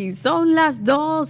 Son las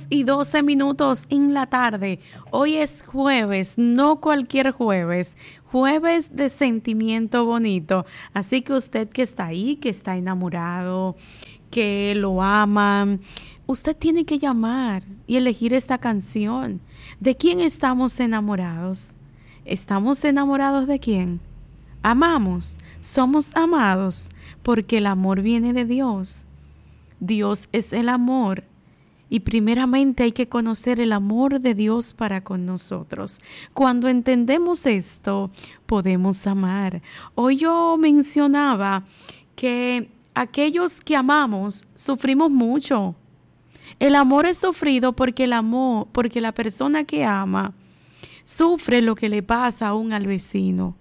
2:12 en la tarde. Hoy es jueves, no cualquier jueves, jueves de sentimiento bonito. Así que usted que está ahí, que está enamorado, que lo ama, usted tiene que llamar y elegir esta canción. ¿De quién estamos enamorados? ¿Estamos enamorados de quién? Amamos, somos amados, porque el amor viene de Dios. Dios es el amor y primeramente hay que conocer el amor de Dios para con nosotros. Cuando entendemos esto, podemos amar. Hoy yo mencionaba que aquellos que amamos sufrimos mucho. El amor es sufrido porque la persona que ama sufre lo que le pasa aún al vecino.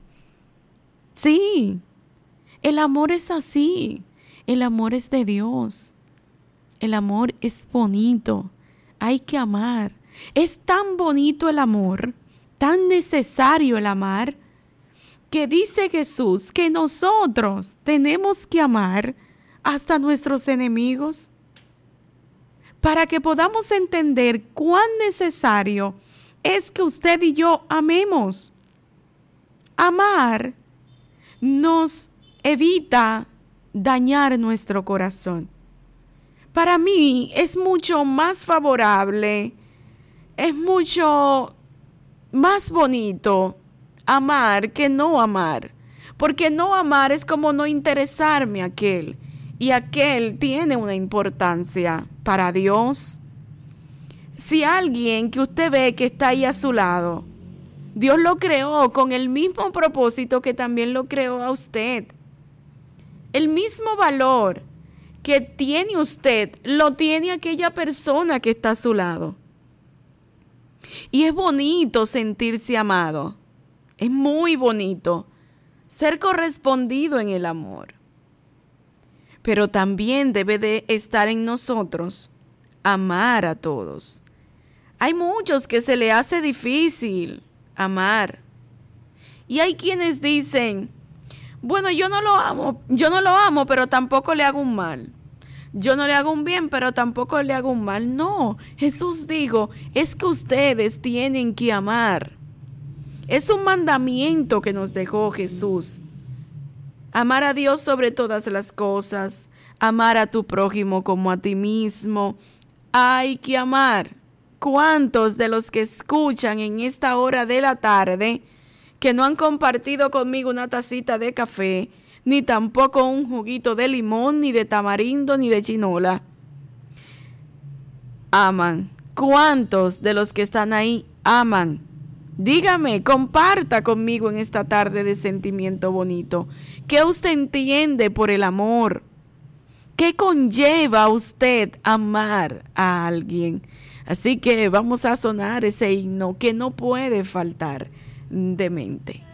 Sí, el amor es así. El amor es de Dios. El amor es bonito, hay que amar. Es tan bonito el amor, tan necesario el amar, que dice Jesús que nosotros tenemos que amar hasta nuestros enemigos, para que podamos entender cuán necesario es que usted y yo amemos. Amar nos evita dañar nuestro corazón. Para mí es mucho más favorable, es mucho más bonito amar que no amar. Porque no amar es como no interesarme a aquel. Y aquel tiene una importancia para Dios. Si alguien que usted ve que está ahí a su lado, Dios lo creó con el mismo propósito que también lo creó a usted. El mismo valor que tiene usted, lo tiene aquella persona que está a su lado. Y es bonito sentirse amado. Es muy bonito ser correspondido en el amor. Pero también debe de estar en nosotros amar a todos. Hay muchos que se le hace difícil amar. Y hay quienes dicen: bueno, yo no lo amo, pero tampoco le hago un mal. Yo no le hago un bien, pero tampoco le hago un mal. No, Jesús dijo, es que ustedes tienen que amar. Es un mandamiento que nos dejó Jesús. Amar a Dios sobre todas las cosas, amar a tu prójimo como a ti mismo. Hay que amar. ¿Cuántos de los que escuchan en esta hora de la tarde que no han compartido conmigo una tacita de café, ni tampoco un juguito de limón, ni de tamarindo, ni de chinola, aman? ¿Cuántos de los que están ahí aman? Dígame, comparta conmigo en esta tarde de sentimiento bonito. ¿Qué usted entiende por el amor? ¿Qué conlleva a usted amar a alguien? Así que vamos a sonar ese himno que no puede faltar de mente.